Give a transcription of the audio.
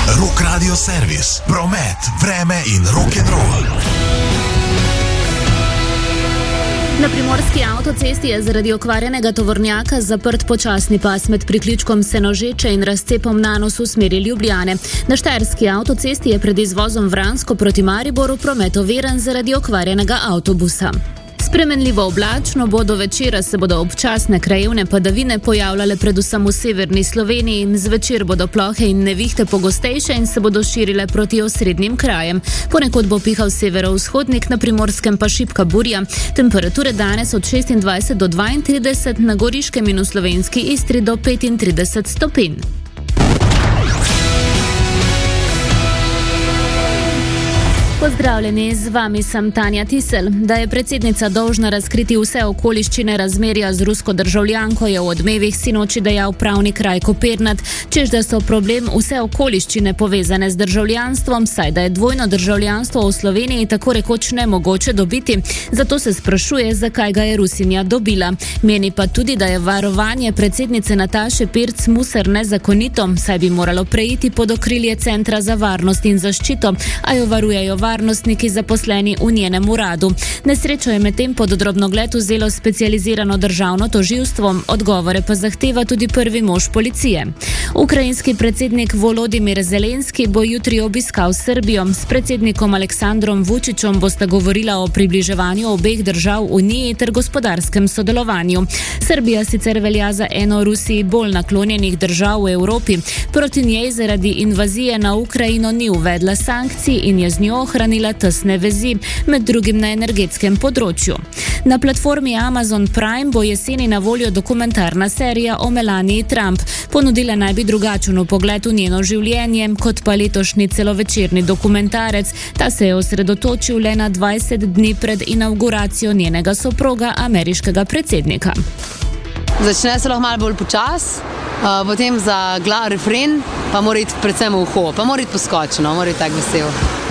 Rock Radio Servis, promet, vreme in rock'n'roll. Na primorski avtocesti je zaradi okvarjenega tovornjaka zaprt počasni pas med priključkom Senožeče in razcepom Nanos v smeri Ljubljane. Na štajerski avtocesti je pred izvozom Vransko proti Mariboru promet oviran zaradi okvarjenega avtobusa. Spremenljivo oblačno bo, do večera se bodo občasne krajevne padavine pojavljale predvsem v severni Sloveniji, zvečer bodo plohe in nevihte pogostejše in se bodo širile proti osrednjim krajem. Ponekod bo pihal severovzhodnik, na Primorskem pa šibka burja. Temperature danes od 26 do 32, na Goriškem in v slovenski Istri do 35 stopinj. Pozdravljeni, z vami sem Tanja Tisel. Da je predsednica dolžna razkriti vse okoliščine razmerja z rusko državljanko, je v Odmevih sinoči dejal pravnik Rajko Pirnat, čež da so problem vse okoliščine povezane z državljanstvom, saj da je dvojno državljanstvo v Sloveniji tako rekoč nemogoče dobiti. Zato se sprašuje, zakaj ga je Rusinja dobila. Meni pa tudi, da je varovanje predsednice Nataše Pirc Musar nezakonito, saj bi moralo preiti pod okrilje Centra za varnost in zaščito, a jo varujejo varnostniki zaposleni v njenem uradu. Nesrečo je medtem pod drobnogled vzelo specializirano državno tožilstvo, odgovore pa zahteva tudi prvi mož policije. Ukrajinski predsednik Volodimir Zelenski bo jutri obiskal Srbijo. S predsednikom Aleksandrom Vučićem bosta govorila o približevanju obeh držav Uniji ter gospodarskem sodelovanju. Srbija sicer velja za eno Rusiji bolj naklonjenih držav v Evropi. Proti njej zaradi invazije na Ukrajino ni uvedla sankcij in je z njo ohranila tesne vezi, med drugim na energetskem področju. Na platformi Amazon Prime bo jeseni na voljo dokumentarna serija o Melaniji Trump. Ponudila naj bi drugačen pogled v njeno življenje, kot pa letošnji celovečerni dokumentarec. Ta se je osredotočil le na 20 dni pred inauguracijo njenega soproga, ameriškega predsednika. Začne se lahko malo bolj počas, potem za refren, pa mora iti predvsem v uho, pa mora iti poskočno, mora iti tak vesel.